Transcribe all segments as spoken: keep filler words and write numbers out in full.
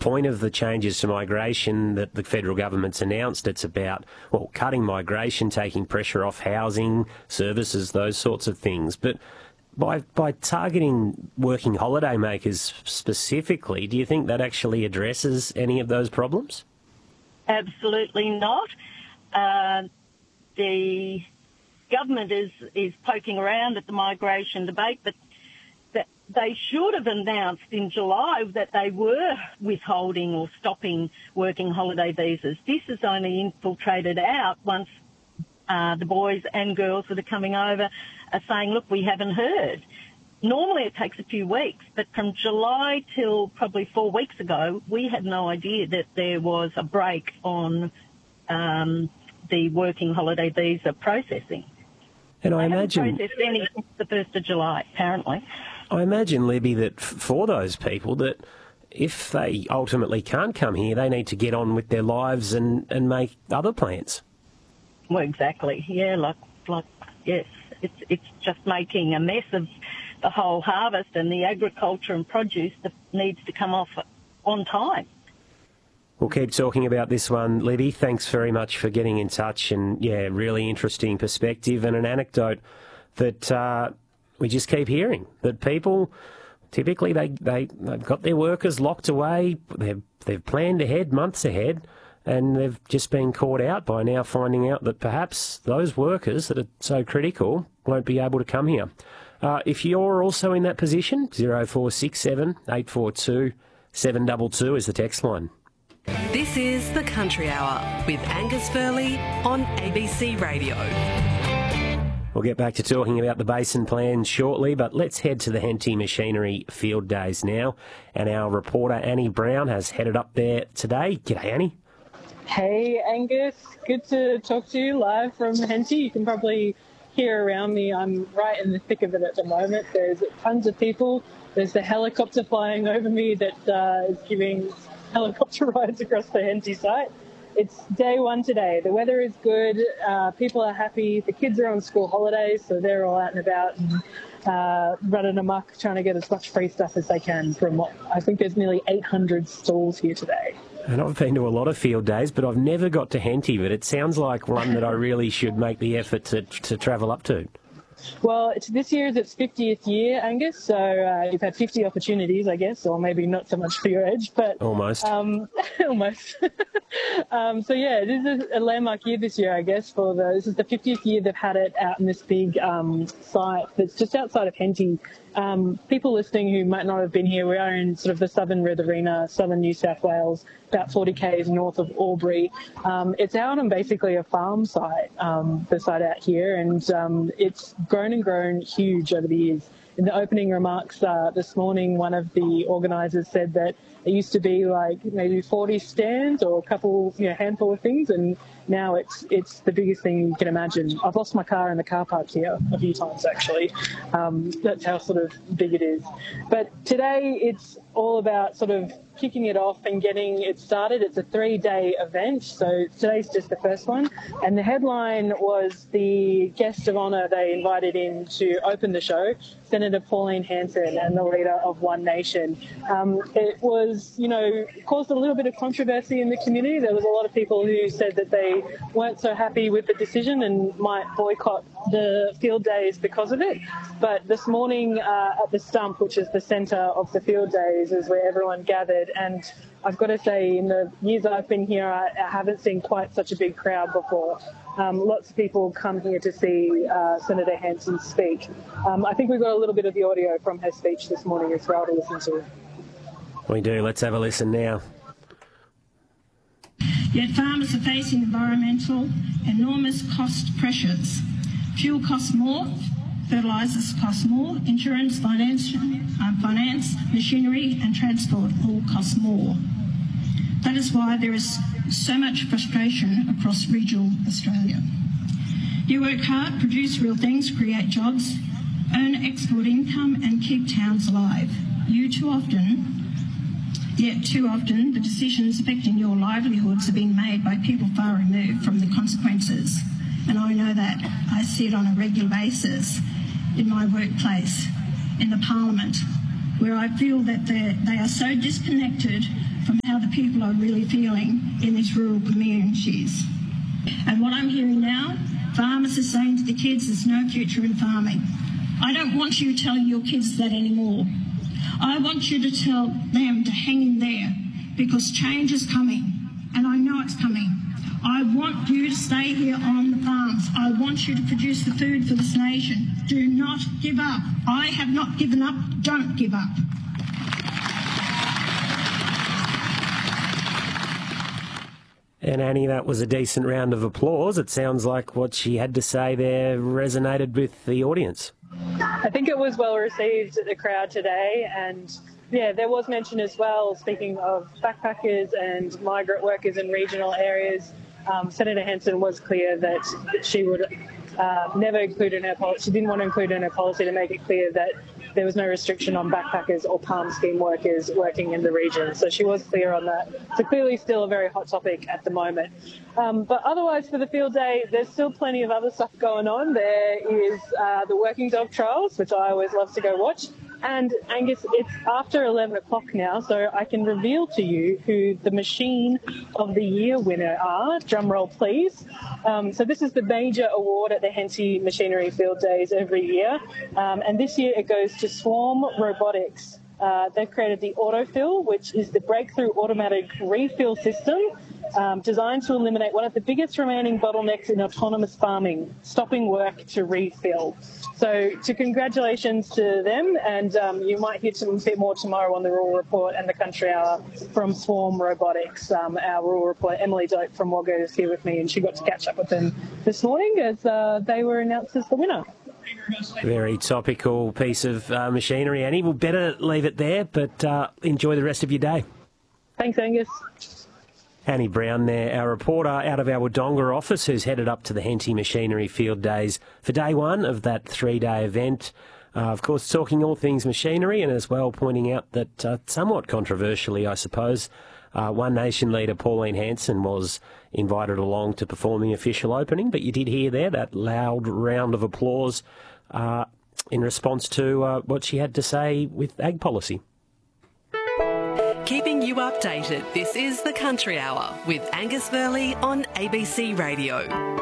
point of the changes to migration that the federal government's announced. It's about, well, cutting migration, taking pressure off housing, services, those sorts of things. But by by targeting working holiday makers specifically, do you think that actually addresses any of those problems? Absolutely not. Uh, the government is, is poking around at the migration debate, but that they should have announced in July that they were withholding or stopping working holiday visas. This is only infiltrated out once uh, the boys and girls that are coming over are saying, look, we haven't heard. Normally it takes a few weeks, but from July till probably four weeks ago, we had no idea that there was a break on um, the working holiday visa processing. And I they imagine... haven't processed any since the first of July, apparently. I imagine, Libby, that f- for those people, that if they ultimately can't come here, they need to get on with their lives and, and make other plans. Well, exactly. Yeah, like, like yes. It's, it's just making a mess of the whole harvest and the agriculture and produce that needs to come off on time. We'll keep talking about this one, Libby. Thanks very much for getting in touch, and, yeah, really interesting perspective and an anecdote that uh, we just keep hearing, that people, typically they, they, they've got their workers locked away, they've, they've planned ahead, months ahead, and they've just been caught out by now finding out that perhaps those workers that are so critical won't be able to come here. Uh, if you're also in that position, zero four six seven, eight four two, seven two two is the text line. This is The Country Hour with Angus Furley on A B C Radio. We'll get back to talking about the Basin Plan shortly, but let's head to the Henty Machinery Field Days now. And our reporter Annie Brown has headed up there today. G'day, Annie. Hey, Angus. Good to talk to you live from Henty. You can probably hear around me. I'm right in the thick of it at the moment. There's tons of people. There's the helicopter flying over me that uh, is giving helicopter rides across the Henty site. It's day one today. The weather is good. Uh, people are happy. The kids are on school holidays, so they're all out and about and uh, running amok, trying to get as much free stuff as they can from what I think there's nearly eight hundred stalls here today. And I've been to a lot of field days, but I've never got to Henty, but it sounds like one that I really should make the effort to to travel up to. Well, it's, this year is its fiftieth year, Angus, so uh, you've had fifty opportunities, I guess, or maybe not so much for your age, but... Almost. Um, almost. um, so, yeah, this is a landmark year this year, I guess, for the... This is the fiftieth year they've had it out in this big um, site that's just outside of Henty. Um, people listening who might not have been here, we are in sort of the southern Riverina, southern New South Wales, about forty kays north of Albury. Um, it's out on basically a farm site, um, the site out here, and um, it's grown and grown huge over the years. In the opening remarks uh, this morning, one of the organisers said that it used to be like maybe forty stands or a couple, you know, handful of things, and now it's it's the biggest thing you can imagine. I've lost my car in the car park here a few times, actually. Um, that's how sort of big it is. But today it's all about sort of kicking it off and getting it started. It's a three-day event, so today's just the first one. And the headline was the guest of honour they invited in to open the show, Senator Pauline Hanson and the leader of One Nation. Um, it was, you know, caused a little bit of controversy in the community. There was a lot of people who said that they weren't so happy with the decision and might boycott the field days because of it. But this morning uh, at the Stump, which is the centre of the field days, is where everyone gathered. And I've got to say, in the years I've been here, I, I haven't seen quite such a big crowd before. Um, lots of people come here to see uh, Senator Hanson speak. Um, I think we've got a little bit of the audio from her speech this morning as well to listen to. We do. Let's have a listen now. Yet farmers are facing environmental enormous cost pressures. Fuel costs more, fertilisers cost more, insurance, finance, um, finance, machinery and transport all cost more. That is why there is so much frustration across regional Australia. You work hard, produce real things, create jobs, earn export income and keep towns alive. You too often Yet too often, the decisions affecting your livelihoods are being made by people far removed from the consequences. And I know that. I see it on a regular basis in my workplace, in the Parliament, where I feel that they are so disconnected from how the people are really feeling in these rural communities. And what I'm hearing now, farmers are saying to the kids, there's no future in farming. I don't want you telling your kids that anymore. I want you to tell them to hang in there, because change is coming, and I know it's coming. I want you to stay here on the farms. I want you to produce the food for this nation. Do not give up. I have not given up. Don't give up. And Annie, that was a decent round of applause. It sounds like what she had to say there resonated with the audience. I think it was well received at the crowd today, and yeah, there was mention as well, speaking of backpackers and migrant workers in regional areas. Um, Senator Hanson was clear that she would uh, never include in her policy, she didn't want to include in her policy to make it clear that there was no restriction on backpackers or palm scheme workers working in the region. So she was clear on that. So clearly still a very hot topic at the moment. Um, but otherwise for the field day, there's still plenty of other stuff going on. There is uh, the working dog trials, which I always love to go watch. And Angus, it's after eleven o'clock now, so I can reveal to you who the Machine of the Year winner are. Drum roll, please. Um, so this is the major award at the Henty Machinery Field Days every year. Um, and this year it goes to Swarm Robotics. Uh, they've created the Autofill, which is the breakthrough automatic refill system um, designed to eliminate one of the biggest remaining bottlenecks in autonomous farming, stopping work to refill. So to congratulations to them, and um, you might hear some bit more tomorrow on the Rural Report and the Country Hour from Swarm Robotics. Um, our Rural Report, Emily Doak from Wagga, is here with me, and she got to catch up with them this morning as uh, they were announced as the winner. Very topical piece of uh, machinery, Annie. We'll better leave it there, but uh, enjoy the rest of your day. Thanks, Angus. Annie Brown there, our reporter out of our Wodonga office, who's headed up to the Henty Machinery Field Days for day one of that three-day event. Uh, of course, talking all things machinery, and as well pointing out that uh, somewhat controversially, I suppose, uh, One Nation leader Pauline Hanson was invited along to perform the official opening, but you did hear there that loud round of applause uh, in response to uh, what she had to say with ag policy. Keeping you updated, this is the Country Hour with Angus Burley on A B C Radio.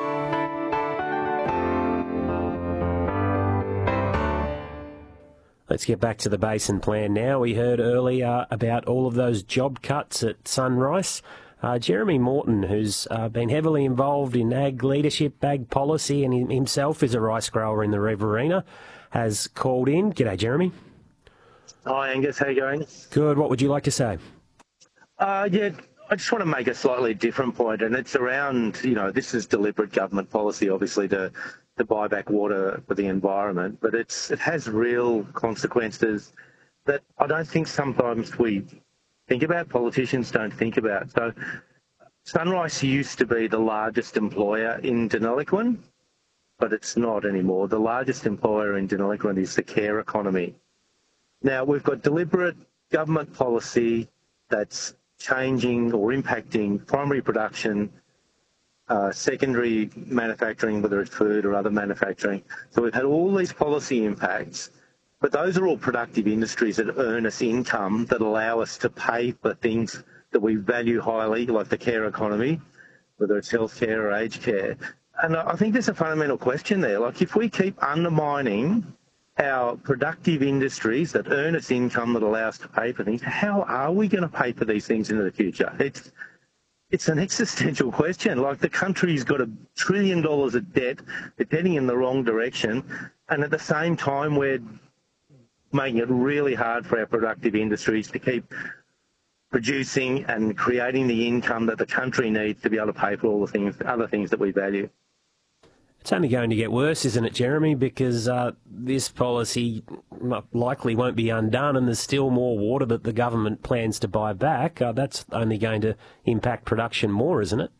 Let's get back to the Basin Plan now. We heard earlier about all of those job cuts at Sunrise. Uh, Jeremy Morton, who's uh, been heavily involved in ag leadership, ag policy, and himself is a rice grower in the Riverina, has called in. G'day, Jeremy. Hi, Angus. How you going? Good. What would you like to say? Uh, yeah, I just want to make a slightly different point, and it's around, you know, this is deliberate government policy, obviously, to, to buy back water for the environment, but it's it has real consequences that I don't think sometimes we think about, politicians don't think about. So Sunrise used to be the largest employer in Deniliquin, but it's not anymore. The largest employer in Deniliquin is the care economy. Now, we've got deliberate government policy that's changing or impacting primary production, uh, secondary manufacturing, whether it's food or other manufacturing. So we've had all these policy impacts, but those are all productive industries that earn us income that allow us to pay for things that we value highly, like the care economy, whether it's healthcare or aged care. And I think there's a fundamental question there. Like, if we keep undermining our productive industries that earn us income that allow us to pay for things, how are we going to pay for these things in the future? It's it's an existential question. Like, the country's got a trillion dollars of debt, it's heading in the wrong direction, and at the same time we're making it really hard for our productive industries to keep producing and creating the income that the country needs to be able to pay for all the things, other things that we value. It's only going to get worse, isn't it, Jeremy? Because uh, this policy likely won't be undone, and there's still more water that the government plans to buy back. Uh, that's only going to impact production more, isn't it?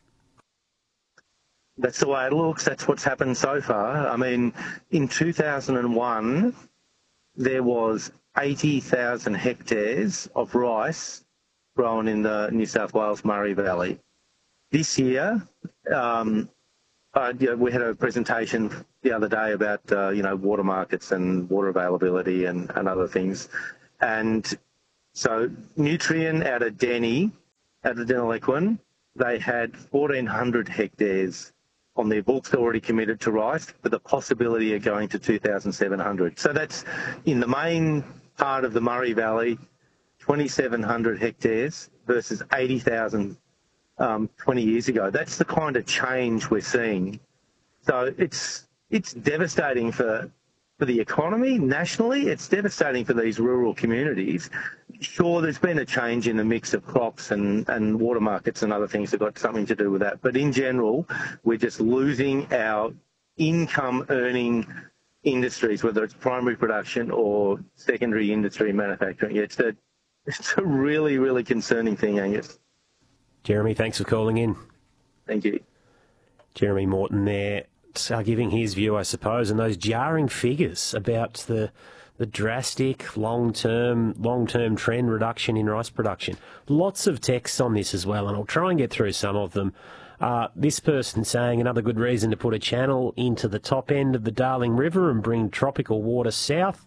That's the way it looks. That's what's happened so far. I mean, in two thousand one, there was eighty thousand hectares of rice grown in the New South Wales Murray Valley. This year, um, Uh, yeah, we had a presentation the other day about, uh, you know, water markets and water availability and, and other things. And so Nutrien out of Denny at the Deniliquin, they had fourteen hundred hectares on their books already committed to rice, with the possibility of going to two thousand seven hundred. So that's in the main part of the Murray Valley, twenty-seven hundred hectares versus eighty thousand um, twenty years ago. That's the kind of change we're seeing. So it's it's devastating for for the economy nationally. It's devastating for these rural communities. Sure, there's been a change in the mix of crops and, and water markets and other things that got something to do with that. But in general, we're just losing our income-earning industries, whether it's primary production or secondary industry manufacturing. It's a, it's a really, really concerning thing, Angus. Jeremy, thanks for calling in. Thank you. Jeremy Morton there, uh, giving his view, I suppose, and those jarring figures about the the drastic long-term long-term trend reduction in rice production. Lots of texts on this as well, and I'll try and get through some of them. Uh, this person saying another good reason to put a channel into the top end of the Darling River and bring tropical water south.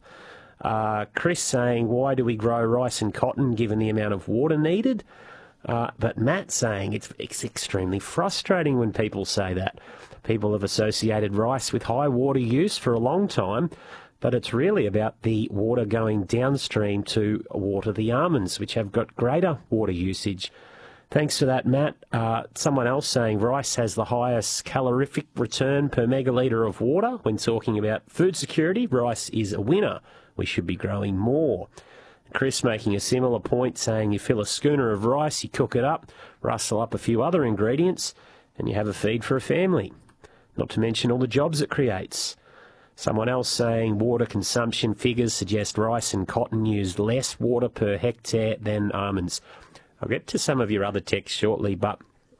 Uh, Chris saying, why do we grow rice and cotton given the amount of water needed? Uh, but Matt saying it's, it's extremely frustrating when people say that. People have associated rice with high water use for a long time, but it's really about the water going downstream to water the almonds, which have got greater water usage. Thanks for that, Matt. Uh, someone else saying rice has the highest calorific return per megalitre of water. When talking about food security, rice is a winner. We should be growing more. Chris making a similar point, saying you fill a schooner of rice, you cook it up, rustle up a few other ingredients, and you have a feed for a family. Not to mention all the jobs it creates. Someone else saying water consumption figures suggest rice and cotton use less water per hectare than almonds. I'll get to some of your other texts shortly, but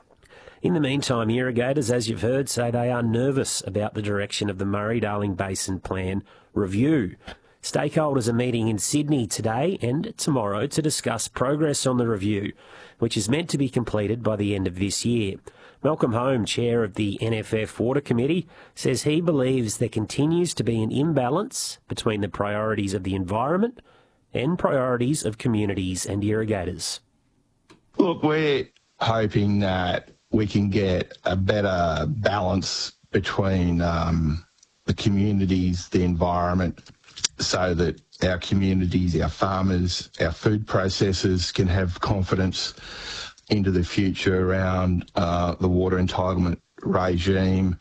in the meantime, irrigators, as you've heard, say they are nervous about the direction of the Murray-Darling Basin Plan review. Stakeholders are meeting in Sydney today and tomorrow to discuss progress on the review, which is meant to be completed by the end of this year. Malcolm Home, chair of the N F F Water Committee, says he believes there continues to be an imbalance between the priorities of the environment and priorities of communities and irrigators. Look, we're hoping that we can get a better balance between um, the communities, the environment, so that our communities, our farmers, our food processors can have confidence into the future around uh, the water entitlement regime,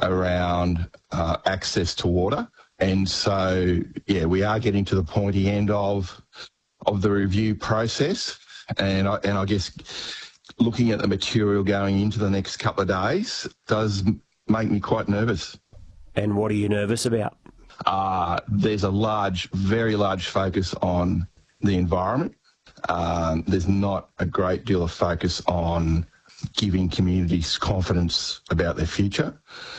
around uh, access to water. And so, yeah, we are getting to the pointy end of of the review process. And I, and I guess looking at the material going into the next couple of days does make me quite nervous. And what are you nervous about? Uh, there's a large, very large focus on the environment. Um, there's not a great deal of focus on giving communities confidence about their future.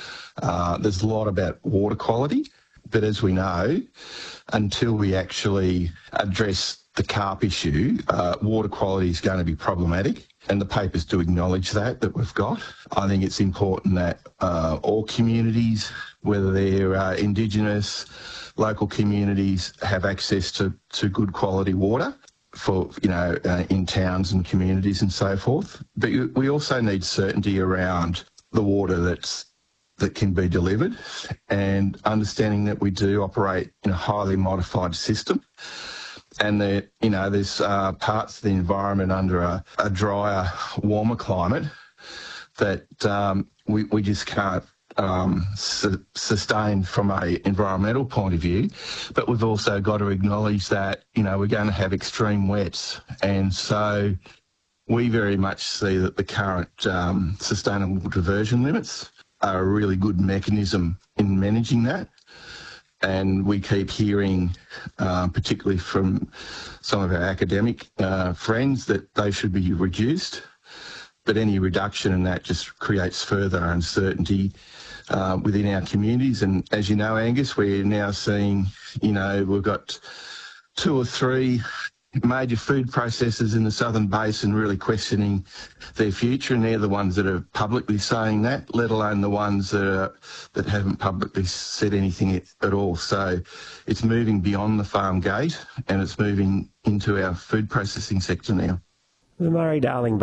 Uh, there's a lot about water quality, but as we know, until we actually address the carp issue, uh, water quality is going to be problematic, and the papers do acknowledge that, that we've got. I think it's important that uh, all communities, whether they're uh, Indigenous, local communities, have access to, to good quality water for, you know, uh, in towns and communities and so forth. But we also need certainty around the water that's that can be delivered, and understanding that we do operate in a highly modified system, and that, you know, there's uh, parts of the environment under a, a drier, warmer climate that um, we, we just can't um, su- sustain from a environmental point of view. But we've also got to acknowledge that, you know, we're going to have extreme wets, and so we very much see that the current um, sustainable diversion limits are a really good mechanism in managing that. And we keep hearing, uh, particularly from some of our academic uh, friends, that they should be reduced. But any reduction in that just creates further uncertainty uh, within our communities. And as you know, Angus, we're now seeing, you know, we've got two or three major food processors in the Southern Basin really questioning their future, and they're the ones that are publicly saying that, let alone the ones that are, that haven't publicly said anything at all. So it's moving beyond the farm gate, and it's moving into our food processing sector now. The Murray-Darling